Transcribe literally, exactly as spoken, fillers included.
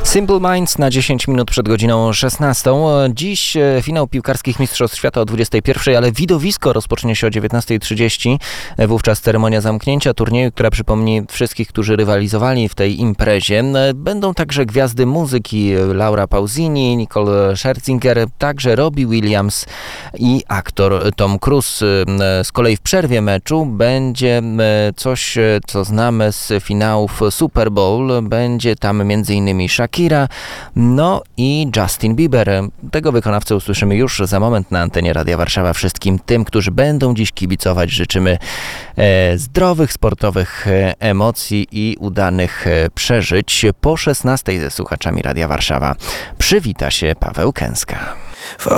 Simple Minds na dziesięć minut przed godziną szesnastą. Dziś finał piłkarskich Mistrzostw Świata o dwudziestej pierwszej, ale widowisko rozpocznie się o dziewiętnastej trzydzieści. Wówczas ceremonia zamknięcia turnieju, która przypomni wszystkich, którzy rywalizowali w tej imprezie. Będą także gwiazdy muzyki Laura Pausini, Nicole Scherzinger, także Robbie Williams i aktor Tom Cruise. Z kolei w przerwie meczu będzie coś, co znamy z finałów Super Bowl. Będzie tam między innymi Shakira, no i Justin Bieber. Tego wykonawcę usłyszymy już za moment na antenie Radia Warszawa. Wszystkim tym, którzy będą dziś kibicować, życzymy e, zdrowych, sportowych e, emocji i udanych e, przeżyć. Po szesnastej ze słuchaczami Radia Warszawa przywita się Paweł Kęska. For